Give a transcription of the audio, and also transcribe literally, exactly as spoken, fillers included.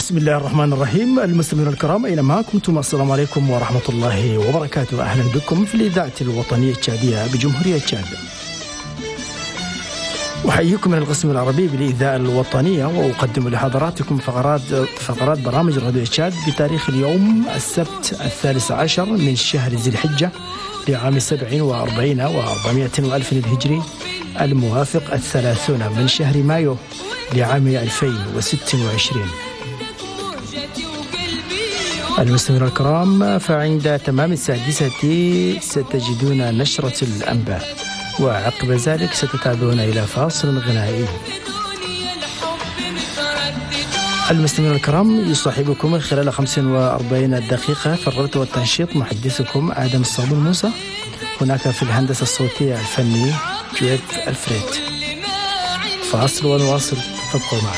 بسم الله الرحمن الرحيم. المستمعين الكرام أينما كنتم، السلام عليكم ورحمة الله وبركاته. أهلا بكم في الإذاعة الوطنية التشادية بجمهورية تشاد. أحييكم من القسم العربي بالإذاعة الوطنية، وأقدم لحضراتكم فقرات فقرات برامج راديو تشاد بتاريخ اليوم السبت الثالث عشر من شهر ذي الحجة لعام سبع وأربعين وأربعمائة وألف الهجري، الموافق الثلاثون من شهر مايو لعام ألفين وستة وعشرين. المستمعين الكرام، فعند تمام السادسة ستجدون نشرة الأنباء، وعقب ذلك ستتابعون إلى فاصل غنائي. المستمعين الكرام، يصاحبكم من خلال خمس وأربعين دقيقة في الربط والتنشيط محدثكم آدم الصابون موسى. هناك في الهندسة الصوتية الفني جويد الفريد. فاصل ونواصل، تبقوا معنا.